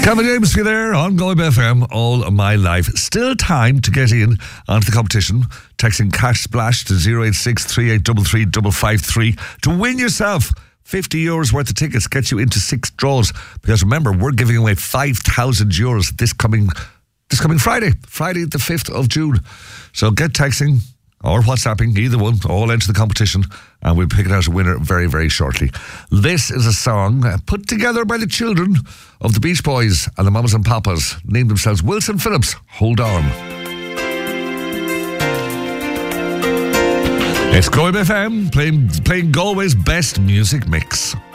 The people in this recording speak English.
Kevin James there on Galway FM all my life. Still time to get in onto the competition. Texting Cash Splash to 086 3833 553 to win yourself €50 worth of tickets. Get you into 6 draws. Because remember, we're giving away €5,000 this coming Friday the 5th of June. So get texting or WhatsApping, either one, all into the competition, and we'll pick it out a winner very, very shortly. This is a song put together by the children of the Beach Boys and the Mamas and Papas, named themselves Wilson Phillips, Hold On. It's Galway FM playing Galway's best music mix.